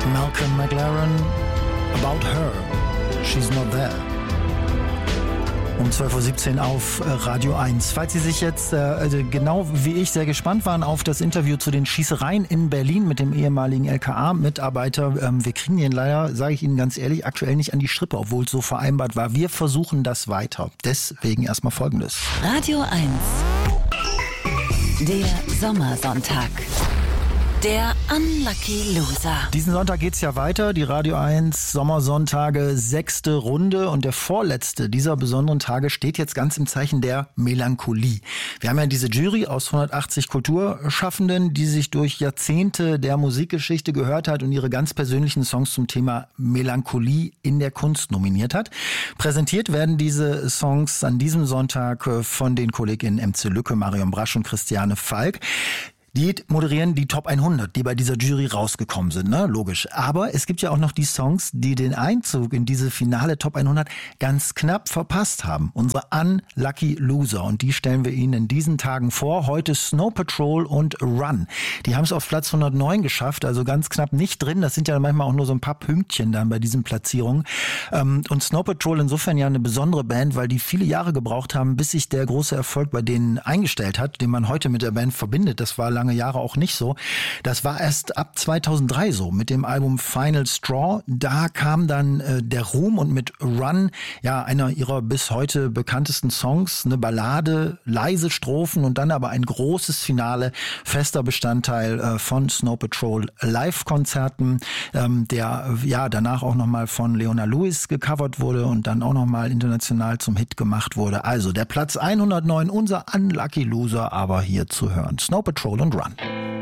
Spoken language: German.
Malcolm McLaren, About Her, She's Not There. Um 12.17 Uhr auf Radio 1. Falls Sie sich jetzt genau wie ich sehr gespannt waren auf das Interview zu den Schießereien in Berlin mit dem ehemaligen LKA-Mitarbeiter, wir kriegen den leider, sage ich Ihnen ganz ehrlich, aktuell nicht an die Strippe, obwohl es so vereinbart war. Wir versuchen das weiter. Deswegen erstmal Folgendes. Radio 1. Der Sommersonntag. Der Unlucky Loser. Diesen Sonntag geht's ja weiter. Die Radio 1 Sommersonntage 6. Runde und der vorletzte dieser besonderen Tage steht jetzt ganz im Zeichen der Melancholie. Wir haben ja diese Jury aus 180 Kulturschaffenden, die sich durch Jahrzehnte der Musikgeschichte gehört hat und ihre ganz persönlichen Songs zum Thema Melancholie in der Kunst nominiert hat. Präsentiert werden diese Songs an diesem Sonntag von den KollegInnen MC Lücke, Marion Brasch und Christiane Falk. Die moderieren die Top 100, die bei dieser Jury rausgekommen sind, ne? Logisch. Aber es gibt ja auch noch die Songs, die den Einzug in diese finale Top 100 ganz knapp verpasst haben. Unsere Unlucky Loser. Und die stellen wir Ihnen in diesen Tagen vor. Heute Snow Patrol und Run. Die haben es auf Platz 109 geschafft, also ganz knapp nicht drin. Das sind ja manchmal auch nur so ein paar Pünktchen dann bei diesen Platzierungen. Und Snow Patrol insofern ja eine besondere Band, weil die viele Jahre gebraucht haben, bis sich der große Erfolg bei denen eingestellt hat, den man heute mit der Band verbindet. Das war lange Jahre auch nicht so. Das war erst ab 2003 so, mit dem Album Final Straw. Da kam dann der Ruhm und mit Run, ja, einer ihrer bis heute bekanntesten Songs, eine Ballade, leise Strophen und dann aber ein großes Finale, fester Bestandteil von Snow Patrol Live-Konzerten, der ja danach auch nochmal von Leona Lewis gecovert wurde und dann auch nochmal international zum Hit gemacht wurde. Also der Platz 109, unser Unlucky Loser, aber hier zu hören. Snow Patrol und Run.